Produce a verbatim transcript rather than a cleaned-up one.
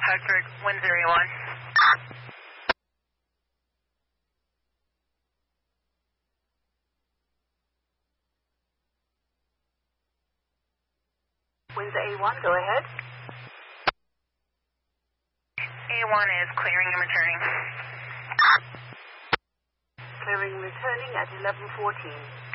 Hartford, wind zero one. Windsor A one, go ahead. A one is clearing and returning. Clearing and returning at eleven fourteen.